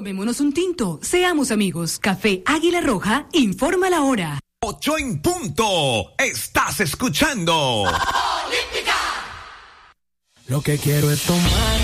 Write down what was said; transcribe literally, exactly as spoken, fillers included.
Tomémonos un tinto, seamos amigos. Café Águila Roja, informa la hora. Ocho en punto. Estás escuchando. Olímpica. Lo que quiero es tomar